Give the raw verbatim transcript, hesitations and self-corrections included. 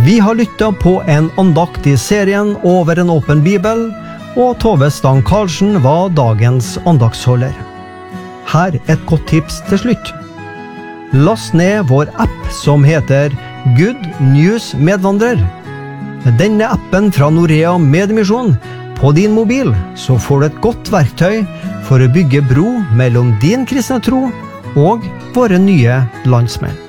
Vi har lyttet på en andakt i serien Over en åpen bibel, og Tove Stang Karlsen var dagens andaktsholder. Her et godt tips til slutt. Last ned vår app som heter Good News Medvandrer. Med denne appen fra Norea Mediemisjon på din mobil, så får du et godt verktøy for å bygge bro mellom din kristne tro og våre nye landsmenn.